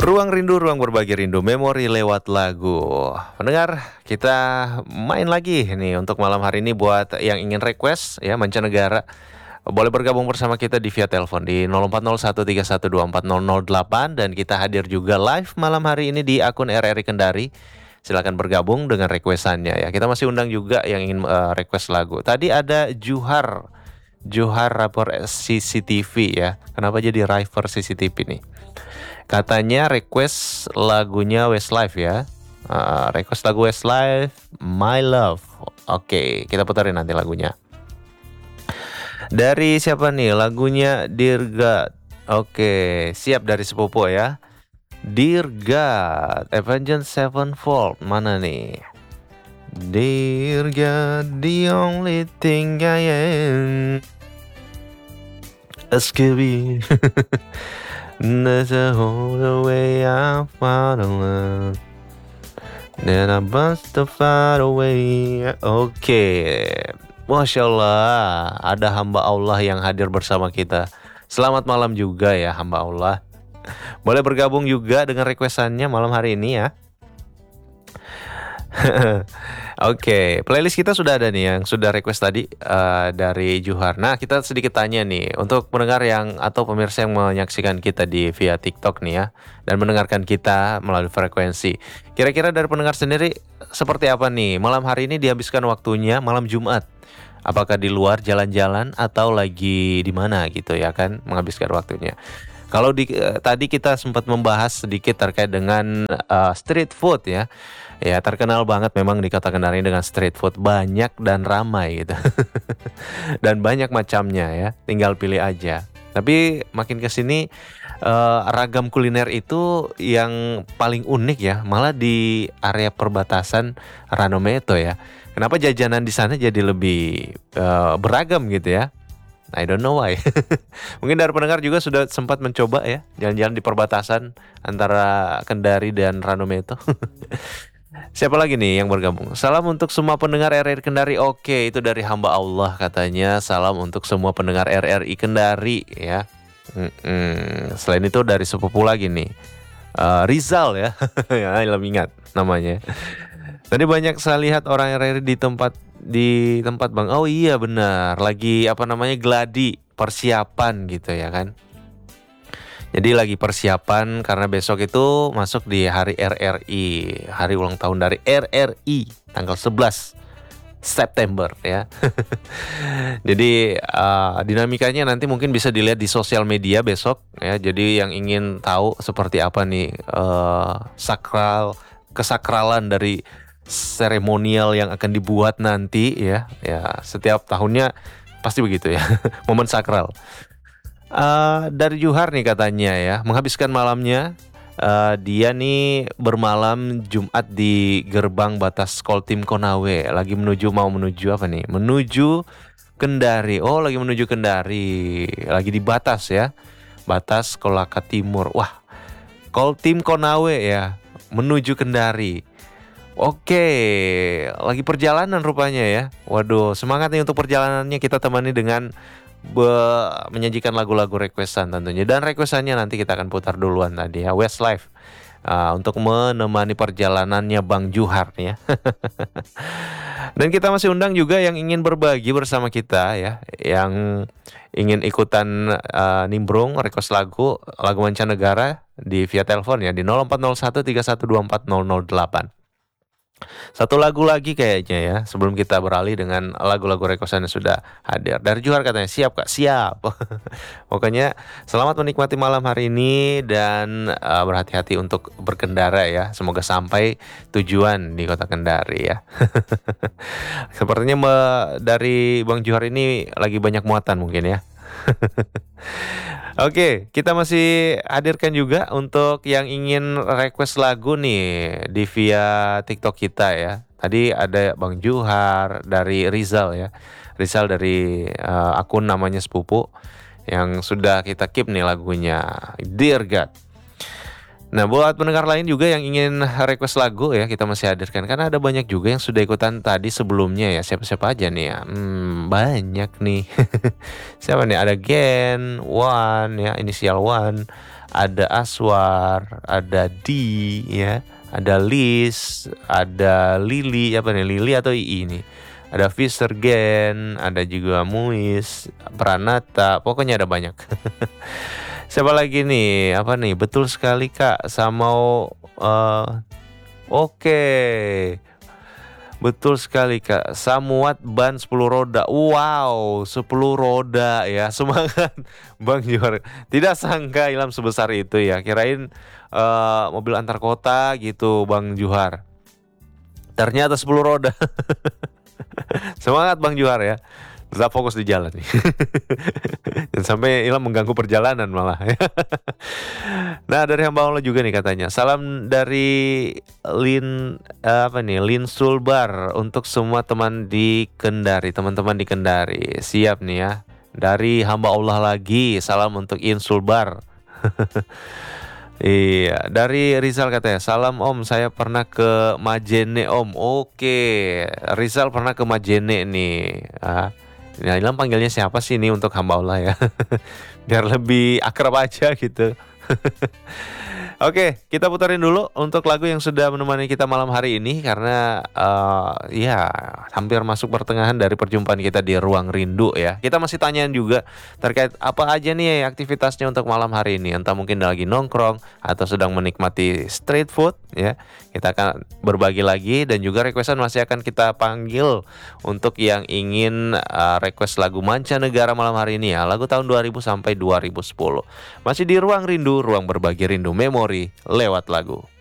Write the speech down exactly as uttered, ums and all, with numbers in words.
Ruang rindu, ruang berbagi rindu, memori lewat lagu. Pendengar, kita main lagi nih untuk malam hari ini buat yang ingin request ya mancanegara. Boleh bergabung bersama kita di via telepon di nol empat nol satu tiga satu dua empat nol nol delapan dan kita hadir juga live malam hari ini di akun R R I Kendari. Silakan bergabung dengan requestannya ya. Kita masih undang juga yang ingin uh, request lagu. Tadi ada Juhar, Juhar rapper C C T V ya. Kenapa jadi rapper C C T V nih? Katanya request lagunya Westlife ya. Uh, request lagu Westlife, My Love. Oke, kita putarin nanti lagunya. Dari siapa nih? Lagunya Dear God. Oke, siap dari sepupu ya. Dear God, Avenged Sevenfold. Mana nih? Dear God, the only thing I am a Scooby. That's the whole way I found a love. Then I must have far away. Oke, okay. Masya Allah, ada hamba Allah yang hadir bersama kita. Selamat malam juga ya hamba Allah. Boleh bergabung juga dengan requestannya malam hari ini ya. Oke, okay, playlist kita sudah ada nih yang sudah request tadi uh, dari Juhar. Nah, kita sedikit tanya nih untuk pendengar yang atau pemirsa yang menyaksikan kita di via TikTok nih ya dan mendengarkan kita melalui frekuensi. Kira-kira dari pendengar sendiri seperti apa nih? Malam hari ini dihabiskan waktunya malam Jumat. Apakah di luar jalan-jalan atau lagi di mana gitu ya kan menghabiskan waktunya. Kalau di uh, tadi kita sempat membahas sedikit terkait dengan uh, street food ya. Ya terkenal banget memang di Kota Kendari dengan street food, banyak dan ramai gitu. Dan banyak macamnya ya, tinggal pilih aja. Tapi makin kesini uh, ragam kuliner itu yang paling unik ya, malah di area perbatasan Ranometo ya. Kenapa jajanan di sana jadi lebih uh, beragam gitu ya? I don't know why. Mungkin dari pendengar juga sudah sempat mencoba ya jalan-jalan di perbatasan antara Kendari dan Ranometo. Siapa lagi nih yang bergabung? Salam untuk semua pendengar R R I Kendari. Oke, itu dari hamba Allah katanya. Salam untuk semua pendengar R R I Kendari ya. Mm-mm. Selain itu dari sepupu lagi nih, uh, Rizal ya. Ya, belum ingat namanya. Tadi banyak saya lihat orang R R I di tempat di tempat Bang. Oh iya benar, lagi apa namanya gladi persiapan gitu ya kan. Jadi lagi persiapan karena besok itu masuk di hari R R I, hari ulang tahun dari R R I tanggal sebelas September ya. Jadi uh, dinamikanya nanti mungkin bisa dilihat di sosial media besok ya. Jadi yang ingin tahu seperti apa nih uh, sakral kesakralan dari seremonial yang akan dibuat nanti ya. Ya setiap tahunnya pasti begitu ya. Momen sakral. Uh, dari Juhar nih katanya ya, menghabiskan malamnya uh, dia nih bermalam Jumat di gerbang batas Koltim Konawe. Lagi menuju mau menuju apa nih? Menuju Kendari. Oh, lagi menuju Kendari. Lagi di batas ya. Batas Kolaka Timur. Wah, Koltim Konawe ya, menuju Kendari. Oke, lagi perjalanan rupanya ya. Waduh, semangat nih untuk perjalanannya, kita temani dengan Be- menyajikan lagu-lagu requestan tentunya. Dan requestannya nanti kita akan putar duluan tadi ya, Westlife uh, untuk menemani perjalanannya Bang Juhar ya. Dan kita masih undang juga yang ingin berbagi bersama kita ya, yang ingin ikutan uh, nimbrung request lagu lagu mancanegara di via telepon ya di nol empat nol satu tiga satu dua empat nol nol delapan. Satu lagu lagi kayaknya ya sebelum kita beralih dengan lagu-lagu requestan yang sudah hadir. Dari Juhar katanya siap kak, siap. Pokoknya selamat menikmati malam hari ini dan uh, berhati-hati untuk berkendara ya. Semoga sampai tujuan di Kota Kendari ya. Sepertinya me- dari Bang Juhar ini lagi banyak muatan mungkin ya. Oke, kita masih hadirkan juga untuk yang ingin request lagu nih di via TikTok kita ya. Tadi ada Bang Juhar dari Rizal ya. Rizal dari uh, akun namanya sepupu yang sudah kita keep nih lagunya Dear God. Nah, buat pendengar lain juga yang ingin request lagu ya, kita masih hadirkan karena ada banyak juga yang sudah ikutan tadi sebelumnya ya. Siapa-siapa aja nih ya? Hmm, banyak nih. Siapa nih? Ada Gen One ya, inisial One. ada Aswar, ada Di ya, ada Lis, ada Lili, apa nih, Lili atau Ii nih. Ada Visergen, ada juga Muis, Pranata, pokoknya ada banyak. Siapa lagi nih? Apa nih? Betul sekali Kak, Samau. eh, Oke. Betul sekali Kak, Samuat ban sepuluh roda. Wow, sepuluh roda ya. Semangat Bang Johar. Tidak sangka Ilham sebesar itu ya. Kirain eh, mobil antar kota gitu Bang Johar. Ternyata sepuluh roda. Semangat Bang Johar ya. Tetap fokus di jalan nih. Jangan sampai Ilham mengganggu perjalanan malah. Nah, dari hamba Allah juga nih katanya. Salam dari Lin eh, apa nih? Lin Sulbar untuk semua teman di Kendari, teman-teman di Kendari. Siap nih ya. Dari hamba Allah lagi. Salam untuk In Sulbar. Iya, dari Rizal katanya, salam Om, saya pernah ke Majene Om. Oke, Rizal pernah ke Majene nih. Ah, nah, Ilham panggilnya siapa sih ini untuk hamba Allah ya? Biar lebih akrab aja gitu. Oke, kita putarin dulu untuk lagu yang sudah menemani kita malam hari ini karena uh, ya hampir masuk pertengahan dari perjumpaan kita di Ruang Rindu ya. Kita masih tanyain juga terkait apa aja nih aktivitasnya untuk malam hari ini. Entah mungkin lagi nongkrong atau sedang menikmati street food ya. Kita akan berbagi lagi dan juga requestan masih akan kita panggil untuk yang ingin uh, request lagu mancanegara malam hari ini ya. Lagu tahun dua ribu sampai dua ribu sepuluh. Masih di Ruang Rindu, ruang berbagi rindu memori lewat lagu.